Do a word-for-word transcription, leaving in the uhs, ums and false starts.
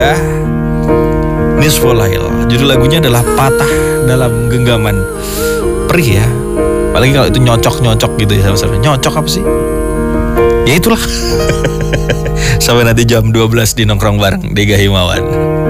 Nisful Lail. Judul lagunya adalah Patah Dalam Genggaman Perih ya. Apalagi kalau itu nyocok-nyocok gitu ya sama-sama. Nyocok apa sih? Ya itulah. Sampai nanti jam dua belas di Nongkrong Bareng Dega Himawan.